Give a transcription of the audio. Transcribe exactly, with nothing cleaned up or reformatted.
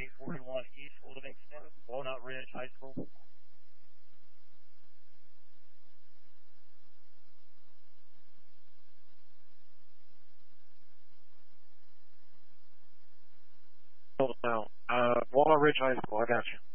eight forty-one East Livingston, Walnut Ridge High School. Hold on now. Uh, Walnut Ridge High School, I got you.